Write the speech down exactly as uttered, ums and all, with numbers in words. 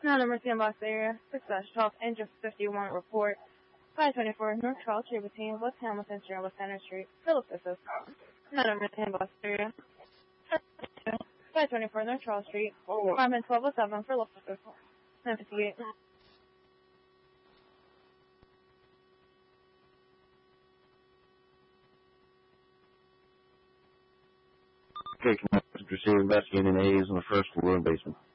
Now number ten Boston area, six twelve, engine fifty-one, report. five twenty-four North Charles Street between West Hamilton Street and West Center Street, Phillips Assist. Now number ten Boston area, five twenty-four North Charles Street, apartment twelve oh seven, Phillips Assist. nine fifty-eight. Okay, can I proceed investigating A's on the first floor and basement?